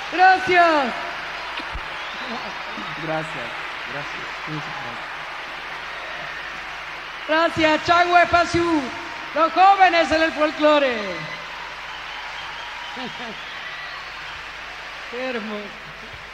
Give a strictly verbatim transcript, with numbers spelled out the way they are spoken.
Gracias. Gracias, gracias. Gracias, Changwe Pasiu, los jóvenes en el folclore. Qué hermoso.